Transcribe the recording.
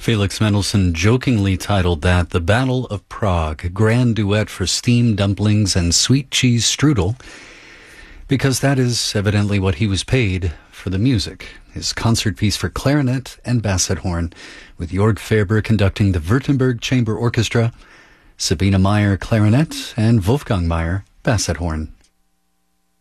Felix Mendelssohn jokingly titled that The Battle of Prague, Grand Duet for Steamed Dumplings and Sweet Cheese Strudel, because that is evidently what he was paid for the music. His concert piece for clarinet and basset horn, with Jörg Faber conducting the Württemberg Chamber Orchestra, Sabine Meyer clarinet, and Wolfgang Meyer basset horn.